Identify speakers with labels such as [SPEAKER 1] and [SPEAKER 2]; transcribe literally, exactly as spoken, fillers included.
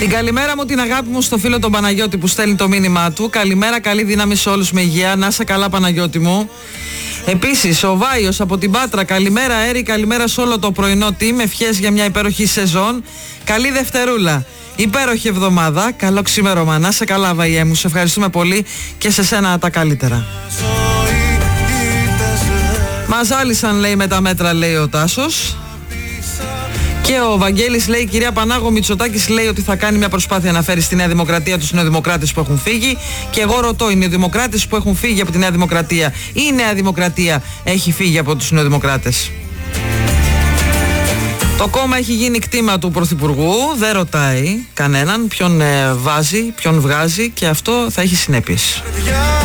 [SPEAKER 1] Την καλημέρα μου, την αγάπη μου στο φίλο τον Παναγιώτη που στέλνει το μήνυμά του. Καλημέρα, καλή δύναμη σε όλους με υγεία. Να είσαι καλά, Παναγιώτη μου. Επίσης, ο Βάιος από την Πάτρα. Καλημέρα, Έρη. Καλημέρα σε όλο το πρωινό team. Ευχές για μια υπέροχη σεζόν. Καλή Δευτερούλα. Υπέροχη εβδομάδα. Καλό ξημέρωμα. Να είσαι καλά, Βαϊέ μου. Σε ευχαριστούμε πολύ και σε σένα τα καλύτερα. Μας άλυσαν, λέει, με τα μέτρα, λέει ο Τάσος. Και ο Βαγγέλης λέει: κυρία Πανάγο, Μητσοτάκης λέει ότι θα κάνει μια προσπάθεια να φέρει στη Νέα Δημοκρατία τους νεοδημοκράτες που έχουν φύγει. Και εγώ ρωτώ: οι νεοδημοκράτες που έχουν φύγει από τη Νέα Δημοκρατία ή η Νέα Δημοκρατία έχει φύγει από τους νεοδημοκράτες? Το κόμμα έχει γίνει κτήμα του Πρωθυπουργού. Δεν ρωτάει κανέναν ποιον ε, βάζει, ποιον βγάζει, και αυτό θα έχει συνέπειες.